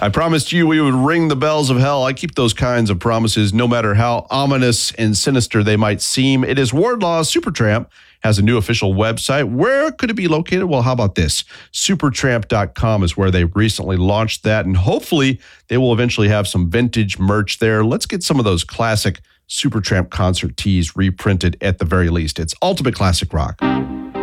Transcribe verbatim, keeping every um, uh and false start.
I promised you we would ring the bells of hell. I keep those kinds of promises no matter how ominous and sinister they might seem. It is Wardlaw's Supertramp has a new official website. Where could it be located? Well, how about this? Supertramp dot com is where they recently launched that, and hopefully they will eventually have some vintage merch there. Let's get some of those classic Supertramp concert tees reprinted at the very least. It's Ultimate Classic Rock.